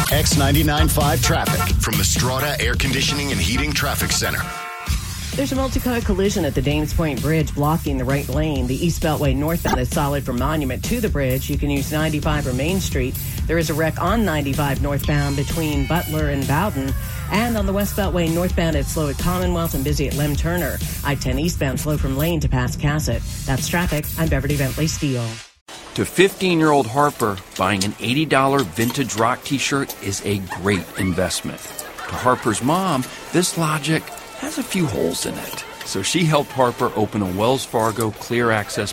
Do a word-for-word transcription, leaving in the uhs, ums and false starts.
X ninety-nine point five traffic from the Strata Air Conditioning and Heating Traffic Center. There's a multi-car collision at the Danes Point Bridge blocking the right lane. The East Beltway northbound is solid from Monument to the bridge. You can use ninety-five or Main Street. There is a wreck on ninety-five northbound between Butler and Bowden. And on the West Beltway northbound, it's slow at Commonwealth and busy at Lem Turner. I ten eastbound slow from Lane to past Cassett. That's traffic. I'm Beverly Bentley Steele. To fifteen-year-old Harper, buying an eighty dollars vintage rock t-shirt is a great investment. To Harper's mom, this logic has a few holes in it. So she helped Harper open a Wells Fargo Clear Access